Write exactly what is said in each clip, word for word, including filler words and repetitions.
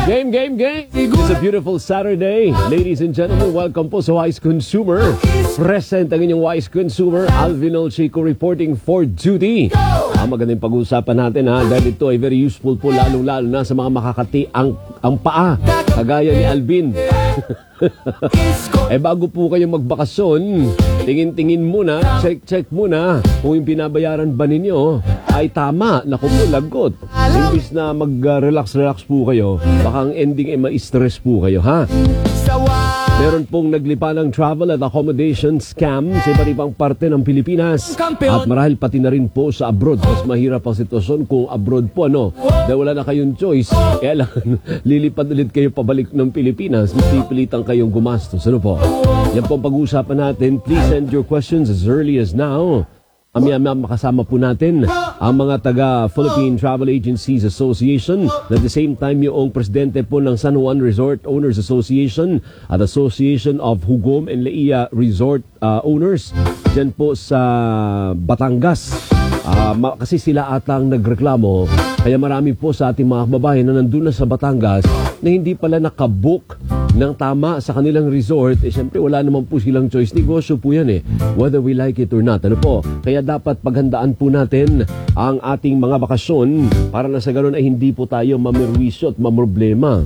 Game, game, game! It's a beautiful Saturday. Ladies and gentlemen, welcome po sa Wise Consumer. Present ang inyong Wise Consumer, Alvin Olchico reporting for duty. Ang magandang pag-uusapan natin ha, dahil ito ay very useful po lalo-lalo na sa mga makakati ang, ang paa, kagaya ni Alvin. Eh bago po kayo magbakasyon, tingin-tingin muna, check-check muna kung yung binabayaran ba ninyo ay tama. Naku po, lagot. Imbis na mag-relax-relax po kayo, baka ang ending ay ma-stress po kayo, ha? Meron pong naglipa ng travel at accommodation scam sa iba't ibang parte ng Pilipinas. At marahil pati na rin po sa abroad. Mas mahirap ang sitwasyon kung abroad po, ano? Dahil wala na kayong choice. Kaya lang, lilipad ulit kayo pabalik ng Pilipinas. Pipilitan kayong gumastos. Ano po? Yan po ang pag-uusapan natin. Please send your questions as early as now. Amiyama makasama po natin ang mga taga Philippine Travel Agencies Association, at the same time yung presidente po ng San Juan Resort Owners Association at Association of Hugom and Leia Resort uh, Owners dyan po sa Batangas. Uh, kasi sila ata ang nagreklamo, kaya marami po sa ating mga kababayan na nandun na sa Batangas na hindi pala nakabook ng tama sa kanilang resort. Eh syempre wala naman po silang choice. Negosyo po yan eh, whether we like it or not. Ano po? Kaya dapat paghandaan po natin ang ating mga bakasyon para na sa ganun ay hindi po tayo mamirwisyo at mamroblema.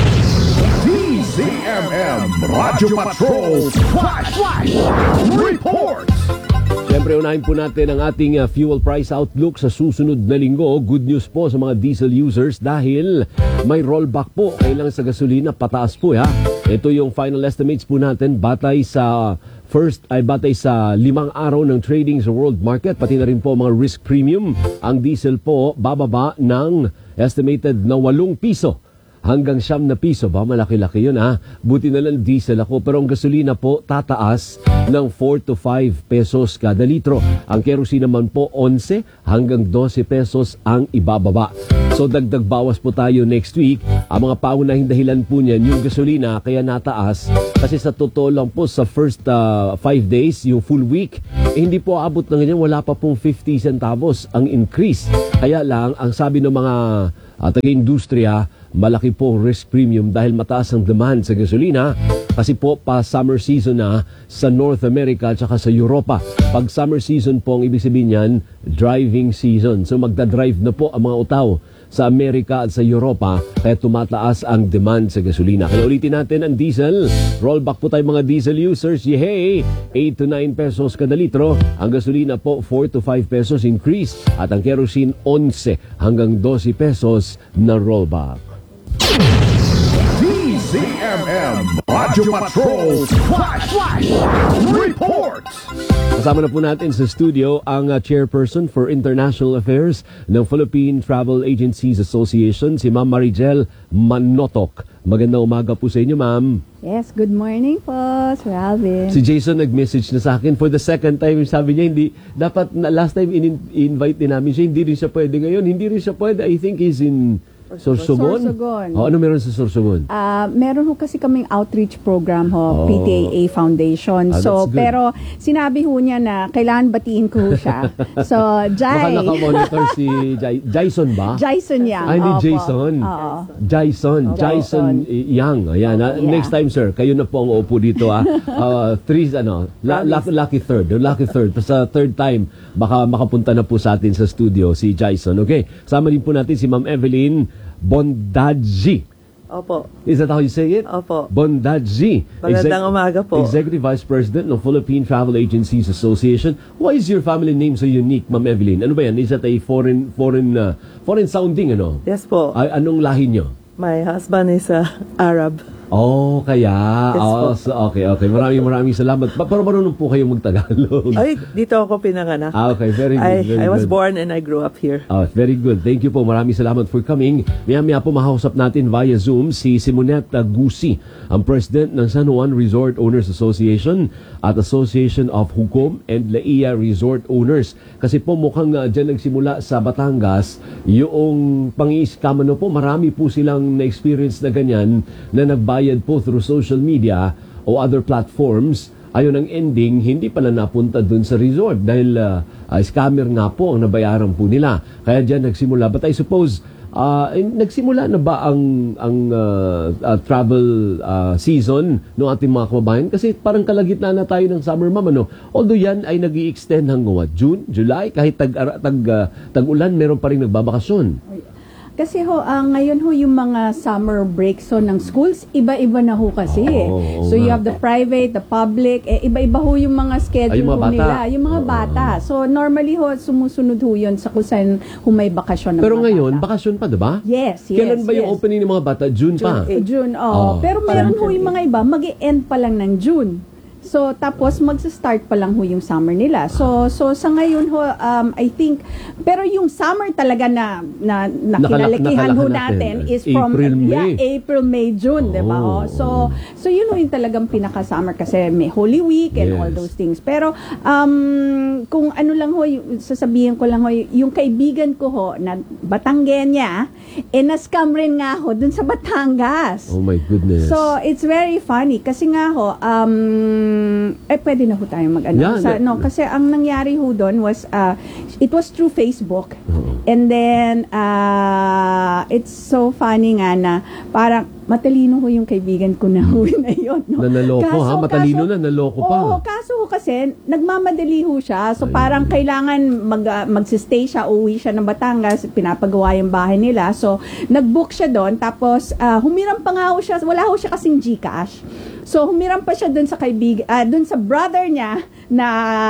D Z M M Radyo Patrol Flash Flash Report. Siyempre, unahin po natin ang ating uh, fuel price outlook sa susunod na linggo. Good news po sa mga diesel users dahil may rollback po. Kailang sa gasolina, pataas po ha. Ito yung final estimates po natin batay sa first ay batay sa limang araw ng trading sa world market. Pati na rin po mga risk premium. Ang diesel po bababa ng estimated na walong piso hanggang siyam na piso. Ba, malaki-laki yun ha. Buti na lang diesel ako. Pero ang gasolina po tataas ng four to five pesos kada litro. Ang kerosene naman po eleven hanggang twelve pesos ang ibababa. So dagdag bawas po tayo next week. Ang mga paunahing dahilan po niyan, yung gasolina kaya nataas. Kasi sa totoo lang po sa first uh, five days, yung full week, eh, hindi po abot ng ganyan. Wala pa pong fifty centavos ang increase. Kaya lang, ang sabi ng mga uh, taga-industriya, malaki po risk premium dahil mataas ang demand sa gasolina kasi po pa summer season na sa North America at saka sa Europa. Pag summer season po, ang ibig sabihin yan, driving season. So magdadrive na po ang mga utaw sa Amerika at sa Europa kaya tumataas ang demand sa gasolina. Kaya ulitin natin ang diesel. Rollback po tayo mga diesel users. Yehey! eight to nine pesos kada litro. Ang gasolina po four to five pesos increase at ang kerosene eleven hanggang twelve pesos na rollback. D Z M M Radyo Patrol Flash Flash Report. Kasama na po natin sa studio ang uh, chairperson for International Affairs ng Philippine Travel Agencies Association, si Ma'am Marigel Manotok. Magandang umaga po sa inyo, ma'am. Yes, good morning po, Sir Alvin. Si Jason nag-message na sa akin for the second time. Sabi niya, hindi, dapat na last time in-invite din namin siya, hindi rin siya pwede ngayon. Hindi rin siya pwede. I think he's in Sorsogon? Sorsogon. Oh, ano meron sa Sorsogon? Uh, meron ho kasi kaming outreach program ho, Oh. P T A A Foundation. Ah, so, that's good. pero sinabi ho niya na kailangan batiin ko ho siya. So, Baka Jai. naka-monitor si Jai- Jason ba? Jason Yang. Ay, hindi Opo. Jason. Oo. Jason. Oh, Jason Yang. Ayan. ah, Yeah. Next time, sir, kayo na po ang upo dito. Ah. Uh, three, ano, la- lucky, lucky third. The lucky third. Sa third time, baka makapunta na po sa atin sa studio si Jason. Okay? Sama din po natin si Ma'am Evelyn Bondadji. Opo. Is that how you say it? Opo. Bondadji. Magandang umaga po. Executive Vice President ng Philippine Travel Agencies Association. Why is your family name so unique, Ma'am Evelyn? Ano ba yan? Is that a foreign foreign uh, foreign sounding, ano? Yes po. Ay, anong lahi nyo? My husband is uh, Arab. Oh, kaya. Yes oh, po. so, okay, okay. Maraming maraming salamat. Pa- pero marunong po kayong magtagalog. Ay, dito ako pinanganak. Ah, okay, very good. I, very I was good. born and I grew up here. Oh, very good. Thank you po. Maraming salamat for coming. Maya-maya po makausap natin via Zoom si Simonette Gusi, ang President ng San Juan Resort Owners Association at Association of Hugom and Leia Resort Owners. Kasi po mukhang uh, dyan nagsimula sa Batangas, yung pang-i-scam ano po, marami po silang na-experience na ganyan na nagbayad po through social media o other platforms. Ayon ang ending, hindi pala napunta dun sa resort dahil uh, uh, scammer nga po ang nabayaran po nila. Kaya dyan nagsimula. But I suppose Ah, eh, nagsimula na ba ang ang ah, ah, travel ah, season ng ating mga kababayan? Kasi parang kalagitnaan na tayo ng summer, ma'am, ano? Although yan ay nag-i-extend hanggang what, June, July, kahit tag tag ah, tag-ulan, meron pa rin nagbabakasyon. Kasi ho, ah, ngayon ho yung mga summer breaks ho ng schools, iba-iba na ho kasi. eh. Oo, oo so you nga. have the private, the public, eh, iba-iba ho yung mga schedule Ay, yung mga ho bata. nila. Yung mga Oo. bata. So normally ho, sumusunod ho yun sa kung saan ho may bakasyon ng Pero mga ngayon, bata. bakasyon pa, 'di ba? Yes, yes. Kailan ba yung yes. opening ng mga bata? June pa. June eight. June, oh. Oh. Pero meron ho yung mga iba, mag-e-end pa lang ng June. So, tapos magsa-start pa lang ho yung summer nila. So, so sa ngayon ho, um, I think, pero yung summer talaga na, na, na Nakala- kinalakihan ho nakalahan natin natin. is from April, May. Yeah, April, May, June, di ba? Oh. Oh. So, so yun ho yung talagang pinaka-summer kasi may Holy Week and Yes. all those things. Pero, um, kung ano lang ho, yung- sasabihin ko lang ho, yung kaibigan ko ho, na Batanggenya, eh, na-scam rin nga ho dun sa Batangas. Oh my goodness. So, it's very funny kasi nga ho, um, eh pwede na ho tayo mag-ano. Yeah, sa, na- no, kasi ang nangyari ho doon was, uh, it was through Facebook. Oo. And then, uh, it's so funny nga na parang matalino ho yung kaibigan ko na ho na yun. No? Na naloko, Kaso- ha? Matalino kaso- na, naloko pa. Oo, kaso ho kasi, nagmamadali ho siya. So, parang kailangan mag, uh, magsistay siya, uwi siya ng Batangas, pinapagawa yung bahay nila. So, nag-book siya doon, tapos uh, humiram pa nga ho siya, wala ho siya kasing GCash. So, humiram pa siya doon sa kaibig, ah, doon sa brother niya na,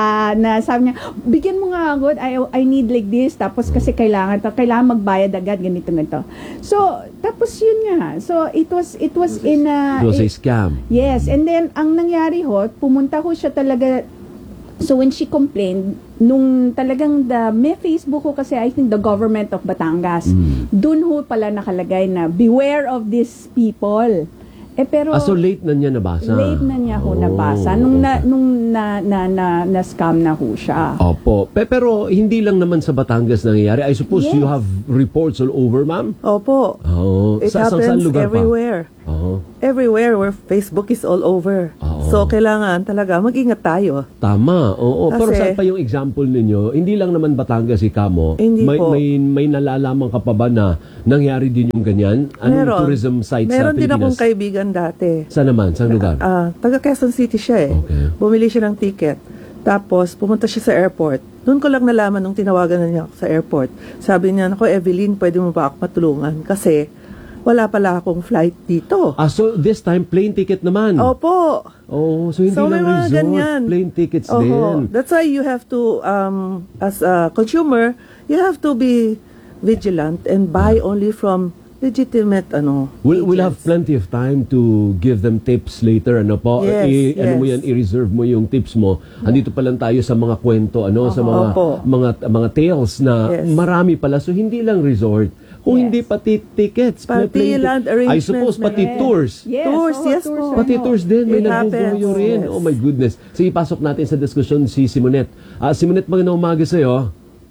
na sabi niya, bigyan mo nga agad, I, I need like this. Tapos kasi kailangan, to, kailangan magbayad agad, ganito, ganito. So, tapos yun nga. So, it was, it was in a... It was a it- scam. Yes, and then ang nangyari ho, pumunta ho siya talaga. So when she complained, nung talagang the, may Facebook ho kasi I think the government of Batangas, Mm. dun ho pala nakalagay na beware of these people. Eh pero Ah, so late na niya nabasa. late na niya ho Oh, nabasa nung na, okay. nung na na na, na scam na ho siya. Opo. Pe- pero hindi lang naman sa Batangas nangyayari. I suppose Yes. you have reports all over, ma'am? Opo. Oo. It Sa- sa- saan happens lugar pa? everywhere. Oo. Everywhere where Facebook is all over. Oo. So, kailangan talaga mag-ingat tayo. Tama. Oo. Pero Kasi- saan pa yung example ninyo? Hindi lang naman Batangas, Ikamo. Hindi may, po. may, may nalalaman ka pa ba na nangyari din yung ganyan? Anong Meron. tourism site Meron sa din akong Pilipinas? kaibigan dati. Saan naman? Saan lugar? Ah, taga Quezon City siya eh. Okay. Bumili siya ng ticket. Tapos, pumunta siya sa airport. Doon ko lang nalaman nung tinawagan na niya ako sa airport. Sabi niya, "Nako, Evelyn, pwede mo ba ako matulungan? Kasi wala pala akong flight dito." Ah, so this time, plane ticket naman. Opo. Oh, so hindi So, may lang mga resort, ganyan. plane tickets Oho. din. That's why you have to, um, as a consumer, you have to be vigilant and buy only from legitimate, ano, We'll, we'll have agents. plenty of time to give them tips later, ano po? Yes, I, Ano mo yes. yan, i-reserve mo yung tips mo. Andito pa lang tayo sa mga kwento, ano, sa mga Opo. mga mga tales na Yes. marami pala. So hindi lang resort. Kung Yes. hindi pati tickets, Pati plane ti- land I arrangements, suppose pati meron. tours. Yes, Tours, oo, yes tours po. and Pati all. tours din, may It nagbubuyo happens, rin. yes. Oh my goodness. Sige, pasok natin sa diskusyon si Simonette. Ah, Simonette, magandang umaga sa'yo.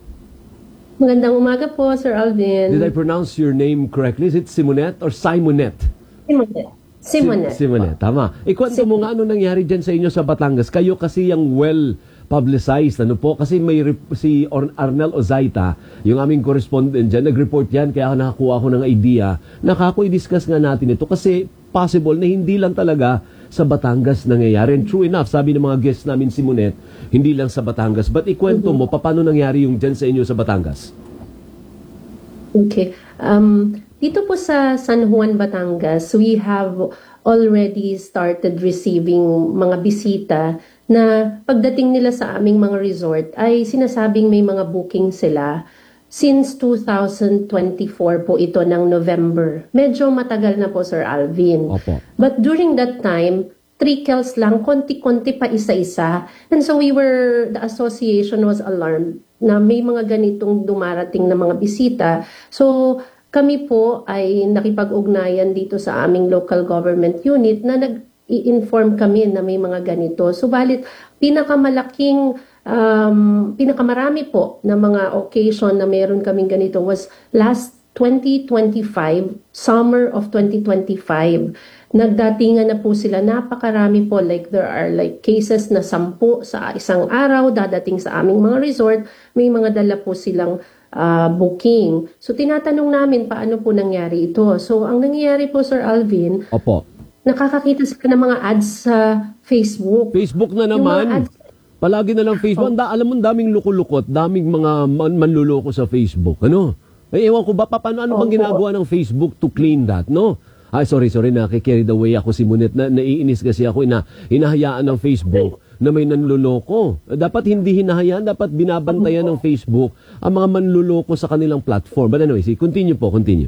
Magandang umaga po, Sir Alvin. Did I pronounce your name correctly? Is it Simonette or Simonette? Simonette. Simonette. Si- Simonette, tama. Ikwento mo nga ano nangyari dyan sa inyo sa Batangas. Kayo kasi yung well publicized, ano po? Kasi may rep- si Or- Arnel Ozaita, yung aming correspondent dyan, nag-report yan, kaya nakakuha ako ng idea. Nakako-i-discuss nga natin ito kasi possible na hindi lang talaga sa Batangas nangyayari. And true enough, sabi ng mga guests namin, Simonette, hindi lang sa Batangas. But ikwento mo, paano nangyari yung dyan sa inyo sa Batangas? Okay. Um, dito po sa San Juan, Batangas, we have already started receiving mga bisita na pagdating nila sa aming mga resort ay sinasabing may mga booking sila since two thousand twenty-four po ito ng November. Medyo matagal na po, Sir Alvin. Opo. But during that time, trickles lang, konti-konti pa isa-isa. And so we were, the association was alarmed na may mga ganitong dumarating na mga bisita. So kami po ay nakipag-ugnayan dito sa aming local government unit na nag-i-inform kami na may mga ganito. Subalit, pinakamalaking, um, pinakamarami po na mga occasion na meron kaming ganito was last twenty twenty-five, summer of twenty twenty-five. Nagdatingan na po sila, napakarami po, like there are like cases na sampu sa isang araw, dadating sa aming mga resort, may mga dala po silang ah, booking. So tinatanong namin paano po nangyari ito. So ang nangyayari po, Sir Alvin, Opo. nakakakita sila ng mga ads sa Facebook. Facebook na Yung mga naman. ads- Palagi na lang Facebook. Ang da- alam mo, daming loko-lukot, daming mga man- manluloko sa Facebook. Ano? Eh, ewan ko ba, pa- paano, ano bang Opo. ginagawa ng Facebook to clean that, no? Ay, sorry, sorry, nakikarried away ako si Munet. Na, naiinis kasi ako, ina, hinahayaan ng Facebook na may nanluloko. Dapat hindi hinahayaan, dapat binabantayan ng Facebook ang mga manluloko sa kanilang platform. But anyway, see, continue po, continue.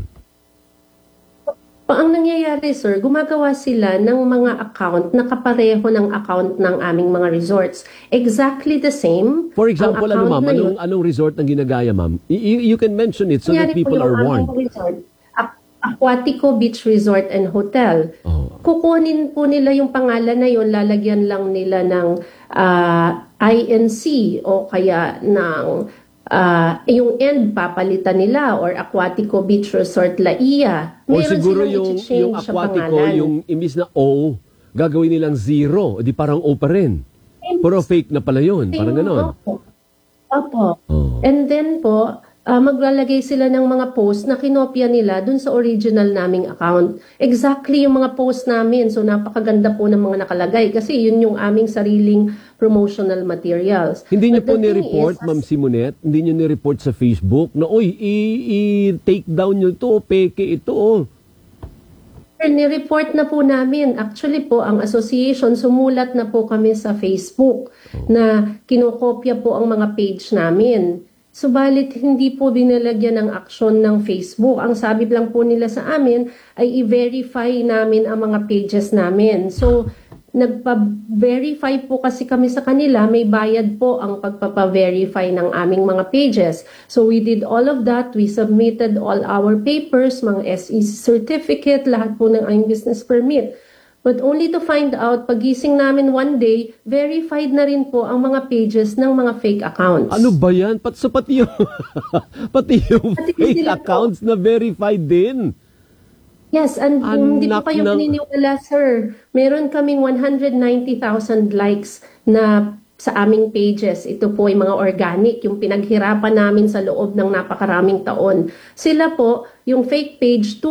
Pa- Ang nangyayari, sir, gumagawa sila ng mga account na kapareho ng account ng aming mga resorts. Exactly the same. For Ang example, ano account ma'am, na yun, anong, anong resort ang ginagaya ma'am? Y- you, you can mention it so that nangyari po people yung are aming warned. Resort, Aqu- Aquatico Beach Resort and Hotel. Oh. Kukunin po nila yung pangalan na yun, lalagyan lang nila ng ah, I N C o kaya ng ah, yung end papalitan nila or Aquatico Beach Resort La Ia. O Meron siguro silang yung, i-change yung sa aquatico, pangalan. yung imbis na O, gagawin nilang zero. Di parang O pa rin. Pero fake na pala yun. Parang ganon. Opo. Opo. Oh. And then po, ah, maglalagay sila ng mga post na kinopya nila dun sa original naming account. Exactly yung mga post namin. So napakaganda po ng mga nakalagay kasi yun yung aming sariling promotional materials. Hindi niyo But po the thing ni-report, is, Ma'am Simonet, hindi niyo ni-report sa Facebook na, oy, i-take down niyo to, peke ito, oh. Sir, ni-report na po namin. Actually po, ang association, sumulat na po kami sa Facebook na kinokopya po ang mga page namin. Subalit, hindi po binalagyan ng aksyon ng Facebook. Ang sabi lang po nila sa amin ay i-verify namin ang mga pages namin. So, nagpa-verify po kasi kami sa kanila, may bayad po ang pagpapa-verify ng aming mga pages. So we did all of that, we submitted all our papers, mga S E C certificate, lahat po ng aming business permit. But only to find out, pagising namin one day, verified na rin po ang mga pages ng mga fake accounts. Ano ba yan? Pat, so pati yung, pati yung Pati fake sila po. accounts na verified din. Yes, and kung hindi po Anak kayo ng- paniniwala, sir, meron kaming one hundred ninety thousand likes na sa aming pages. Ito po ay mga organic, yung pinaghirapan namin sa loob ng napakaraming taon. Sila po, yung fake page,